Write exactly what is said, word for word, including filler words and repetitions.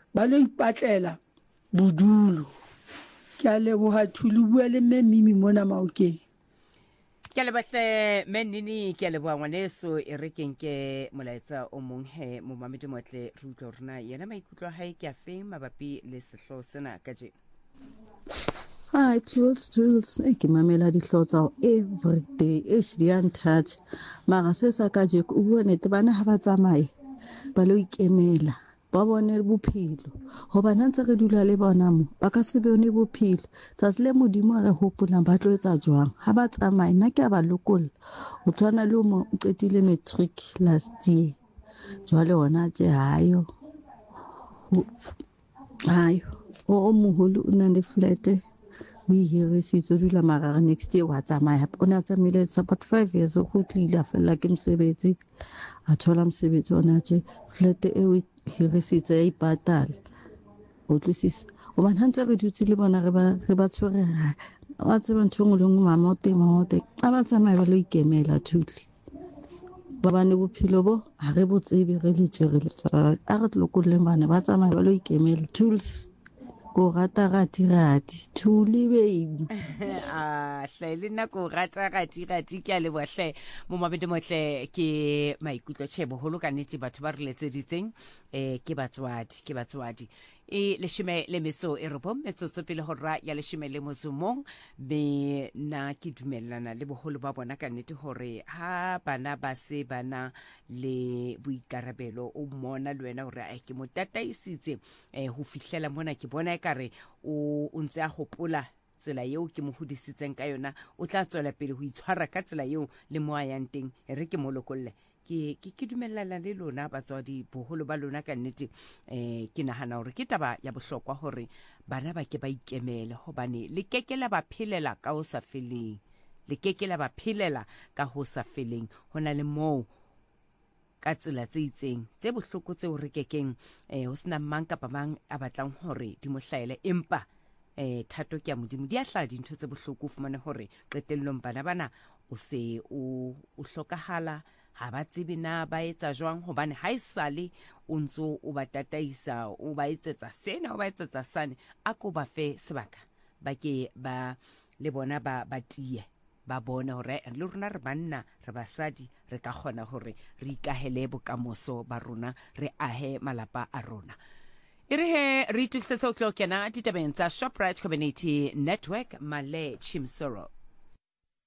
ba lo ipatlela bodulo. Ke a leboha Thuli, bua le mme Mimi mona Maokeng. Ke le batle menini ke le bua ngwaneso e re kenke molaetsa o mong he mo mamedi motle re utlwa rena yena maikutlo hae ke a fe mabapi le sehlo sena ka je. Hi, tools, tools. E ke mamela dihlo tsa every day. E di untouch. Mara se sa ka je o bone te bana ha ba tsamaye. Ba lo ikemela. Ba bone bophelo. Hoba ntse re dula le bona mo. Ba ka se bone bophelo. Tsatsi le modimo re hopola ba tlo etsa jwang. Ha ba tsamaye nna ke a ba lokolla. O tshwana le mo qetile matric last year. Jwale ona tje hayo. Hayo. O moholo o na le flat. We hirisitse o dula marara next year wa tsamaya o ne a tsamaile support five years o go tlile fela ke mosebetsi a thola mosebetsi ona tje flat e o hirisitse ya ipatala o tlosisa o bana ntse re dutse le bona re ba re ba tshwere wa tseba ntho ngwe le ngwe mama o teng mama o teng a ba tsamaya ba lo ikemela Thuli ba bane bophelo bo ha re botsebe re le tsere le tsara a re tlokolle bana ba tsamaya ba lo ikemela tools ko rata rati rati Thuli baby ah hle nna ko rata rati rati ke a le bohle mo mabedi motle ke maikutlo tshebo holo ka nnete batho ba re letseditseng eh ke batswadi ke batswadi e leshime le meso e re bom metso so pele hora ya leshime le mosomong be na ke dumellana le boholo ba bona ka nnete hore ha bana ba se bana le boikarabelo o mona le wena hore ai ke mo tataisitse eh ho fihlela mona ke bona ekare o ntse a hopola tsela eo ke mo hodisitseng ka yona o tla tswela pele ho itshwara ka tsela eo le mo ayang teng e re ke mo lokolle ke ke dumellana le lona batswadi boholo ba lona ka nnete eh ke nahana hore ke taba ya bohlokwa hore bana ba ke ba ikemele hobane le kekela ba phelela ka ho sa feleng le kekela ba phelela ka ho sa feleng hona le mo ka tsela tse itseng tse bohloko tse o re kekeng eh ho sena mang kapa mang a batlang hore di mo hlaele empa eh thato ke ya modimo di a hla dintho tse bohloko o fumane hore qetellong bana bana o se o o hlokahala ha ba tsebe na ba etsa jwang hobane ha isale o ntso o ba tataisa o ba etsetsa sena o ba etsetsa sane a ko ba fe sebaka ba ke ba le bona ba ba tie ba bona hore le rona re banna re basadi re ka kgona hore re ikahele bokamoso ba rona re ahe malapa a rona. Ire he re tuksetsa o'clock yana ditabeng tsa Shoprite Community Network Male Chimsoro.